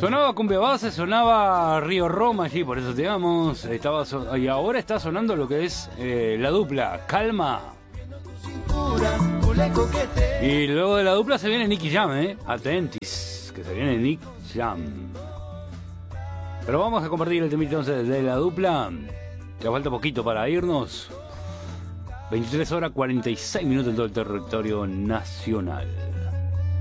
Sonaba Cumbia Base, sonaba Río Roma allí, por eso te damos. Y ahora está sonando lo que es la dupla, Calma. Y luego de la dupla se viene Nicky Jam, atentis, que se viene Nicky Jam. Pero vamos a compartir el temita entonces de la dupla. Ya falta poquito para irnos. 23 horas 46 minutos en todo el territorio nacional.